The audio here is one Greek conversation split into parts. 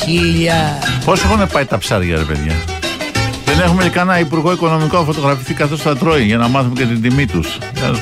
Πώς έχουν πάει τα ψάρια, ρε παιδιά? Δεν έχουμε κανένα υπουργό οικονομικό να φωτογραφηθεί καθώς θα τρώει, για να μάθουμε και την τιμή τους.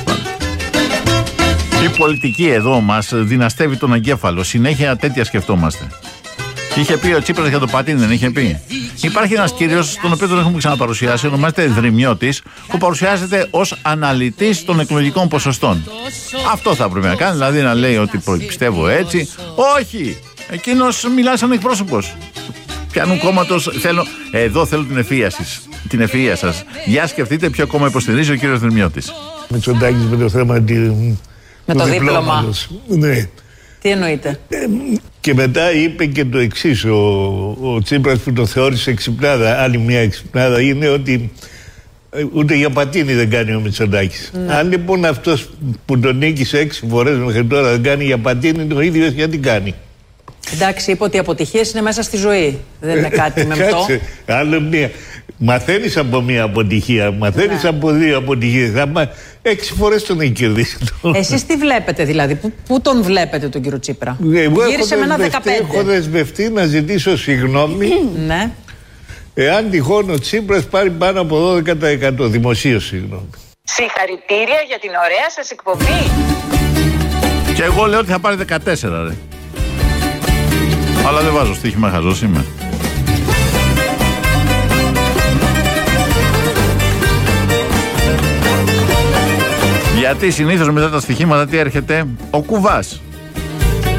Η πολιτική εδώ μας δυναστεύει τον εγκέφαλο. Συνέχεια τέτοια σκεφτόμαστε. Και είχε πει ο Τσίπρας για το πατίνι, δεν είχε πει? Υπάρχει ένας κύριος, τον οποίο τον έχουμε ξαναπαρουσιάσει, ονομάζεται Δρυμιώτης, που παρουσιάζεται ως αναλυτής των εκλογικών ποσοστών. Αυτό θα πρέπει να κάνει, δηλαδή να λέει ότι πιστεύω έτσι. Όχι! Εκείνος μιλάει σαν εκπρόσωπος. Πιάνουν κόμματος, εδώ θέλω την ευφυΐα σας. Για σκεφτείτε ποιο κόμμα υποστηρίζει ο κύριος Δρυμιώτης. Μητσοτάκης με το θέμα με το δίπλωμα. Ναι. Τι εννοείται? Και μετά είπε και το εξής ο Τσίπρας, που το θεώρησε εξυπνάδα. Άλλη μια εξυπνάδα είναι ότι ούτε για πατίνι δεν κάνει ο Μητσοτάκης. Ναι. Αν λοιπόν αυτός που τον νίκησε 6 φορές μέχρι τώρα δεν κάνει για πατίνι, το ίδιο γιατί κάνει? Εντάξει, είπε ότι οι αποτυχίες είναι μέσα στη ζωή. Δεν είναι κάτι με αυτό. Άλλο μία. Μαθαίνεις από μία αποτυχία, μαθαίνεις από 2 αποτυχίες. 6 φορές τον έχει κερδίσει. Εσείς τι βλέπετε δηλαδή, πού τον βλέπετε τον κύριο Τσίπρα? Γύρισε με ένα 15. Έχω δεσμευτεί να ζητήσω συγγνώμη. Ναι. Εάν τυχόν ο Τσίπρας πάρει πάνω από 12% δημοσίως συγγνώμη. Συγχαρητήρια για την ωραία σας εκπομπή. Και εγώ λέω ότι θα πάρει 14, ρε. Αλλά δεν βάζω στοίχημα, χαζός είμαι. Γιατί συνήθως μετά τα στοιχήματα τι έρχεται? Ο κουβάς.